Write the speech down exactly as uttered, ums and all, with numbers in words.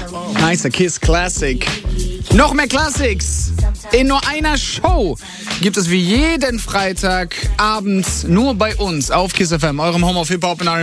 Nicer Kiss Classic. Noch mehr Classics in nur einer Show gibt es wie jeden Freitagabend nur bei uns auf Kiss F M, eurem Home of Hip-Hop und R and B.